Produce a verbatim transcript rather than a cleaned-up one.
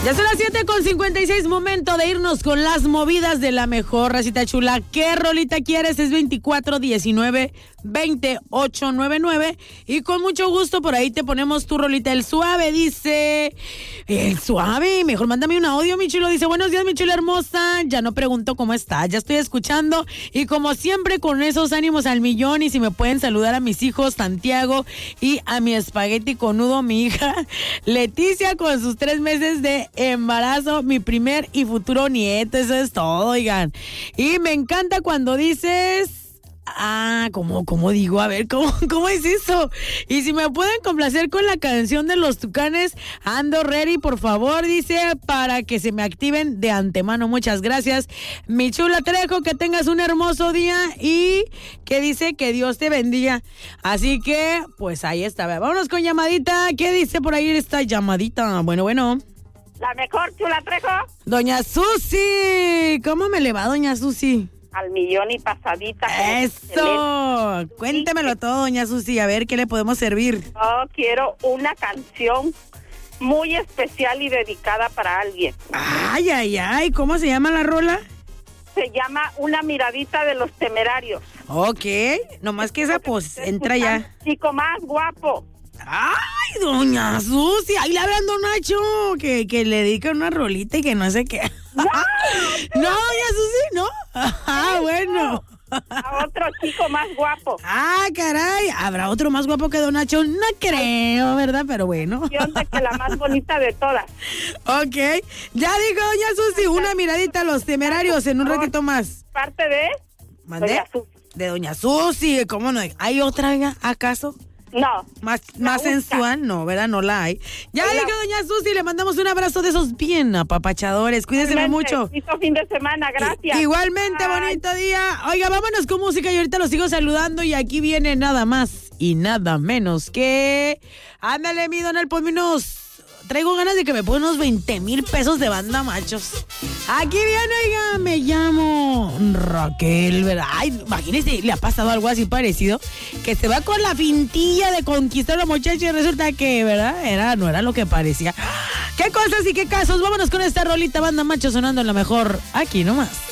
Ya son las siete con cincuenta y seis, momento de irnos con las movidas de la mejor, racita chula. ¿Qué rolita quieres? Es veinticuatro diecinueve veintiocho noventa y nueve y con mucho gusto por ahí te ponemos tu rolita. El suave dice, el suave, mejor mándame un audio, mi chulo. Dice, buenos días, mi chula hermosa. Ya no pregunto cómo estás, ya estoy escuchando y como siempre con esos ánimos al millón. Y si me pueden saludar a mis hijos Santiago y a mi espagueti conudo, mi hija Leticia con sus tres meses de embarazo, mi primer y futuro nieto. Eso es todo, oigan. Y me encanta cuando dices, ah, ¿cómo, cómo digo? A ver, ¿cómo, ¿cómo es eso? Y si me pueden complacer con la canción de los Tucanes, ando ready, por favor, dice, para que se me activen de antemano. Muchas gracias, mi chula Trejo, que tengas un hermoso día y que dice que Dios te bendiga. Así que, pues ahí está. Vámonos con llamadita. ¿Qué dice por ahí esta llamadita? Bueno, bueno. La mejor, chula Trejo. Doña Susi, ¿cómo me le va, doña Susi? Al millón y pasadita. ¡Eso! Cuéntemelo todo, doña Susi, a ver qué le podemos servir. Yo quiero una canción muy especial y dedicada para alguien. Ay, ay, ay, ¿cómo se llama la rola? Se llama Una miradita de los Temerarios. Ok, nomás que esa pues entra ya. Chico más guapo. Ay, doña Susi, ahí le hablan don Nacho, que, que le dedica una rolita y que no sé qué. No, no, doña Susi, no. Ah, bueno. A otro chico más guapo. Ah, caray, ¿habrá otro más guapo que don Nacho? No creo, ¿verdad? Pero bueno. Yo sé que la más bonita de todas. Ok, ya dijo doña Susi, una miradita a los Temerarios en un ratito más. ¿Parte de? ¿Mandé? Doña Susi. De doña Susi, ¿cómo no? ¿Hay otra, acaso? No. Más, más sensual, no, ¿verdad? No la hay. Ya Hola. dijo doña Susi, le mandamos un abrazo de esos bien apapachadores. Cuídense mucho. Hizo fin de semana, gracias. I- igualmente, Bye. bonito día. Oiga, vámonos con música y ahorita los sigo saludando. Y aquí viene nada más y nada menos que... Ándale, mi Donald, ponme unos... Traigo ganas de que me pongan unos veinte mil pesos de banda, machos. Aquí viene, oiga, me llamo Raquel, ¿verdad? Ay, imagínese, le ha pasado algo así parecido, que se va con la fintilla de conquistar a la muchacha y resulta que, ¿verdad? Era, no era lo que parecía. ¿Qué cosas y qué casos? Vámonos con esta rolita, banda, machos, sonando en la mejor, aquí nomás.